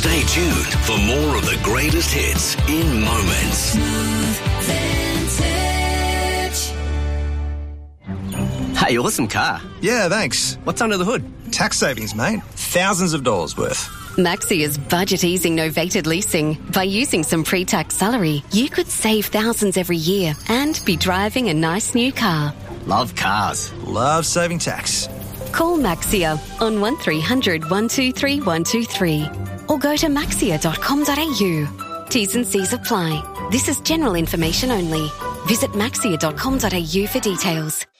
Stay tuned for more of the greatest hits in moments. Hey, awesome car. Yeah, thanks. What's under the hood? Tax savings, mate. Thousands of dollars worth. Maxia's budget-easing novated leasing. By using some pre-tax salary, you could save thousands every year and be driving a nice new car. Love cars. Love saving tax. Call Maxia on 1300 123 123 or go to maxia.com.au. T's and C's apply. This is general information only. Visit maxia.com.au for details.